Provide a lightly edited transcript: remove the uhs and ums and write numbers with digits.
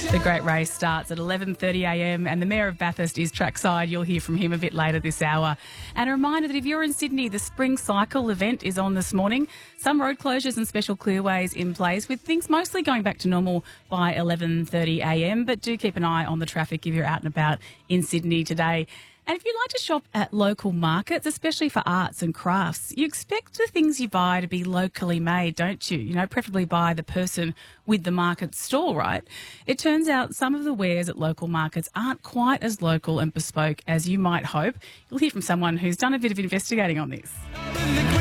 The great race starts at 11:30am and the Mayor of Bathurst is trackside. You'll hear from him a bit later this hour. And a reminder that if you're in Sydney, the Spring Cycle event is on this morning. Some road closures and special clearways in place, with things mostly going back to normal by 11:30am. But do keep an eye on the traffic if you're out and about in Sydney today. And if you like to shop at local markets, especially for arts and crafts, you expect the things you buy to be locally made, don't you? You know, preferably by the person with the market stall, right? It turns out some of the wares at local markets aren't quite as local and bespoke as you might hope. You'll hear from someone who's done a bit of investigating on this.